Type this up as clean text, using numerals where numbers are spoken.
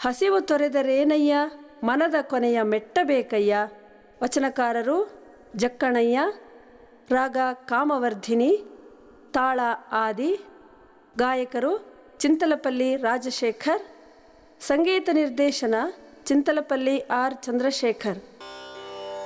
ಹಸಿವು ತೊರೆದರೇನಯ್ಯ ಮನದ ಕೊನೆಯ ಮೆಟ್ಟಬೇಕಯ್ಯ. ವಚನಕಾರರು ಜಕ್ಕಣಯ್ಯ. ರಾಗ ಕಾಮವರ್ಧಿನಿ. ತಾಳ ಆದಿ. ಗಾಯಕರು ಚಿಂತಲಪಲ್ಲಿ ರಾಜಶೇಖರ್. ಸಂಗೀತ ನಿರ್ದೇಶನ ಚಿಂತಲಪಲ್ಲಿ ಆರ್ ಚಂದ್ರಶೇಖರ್.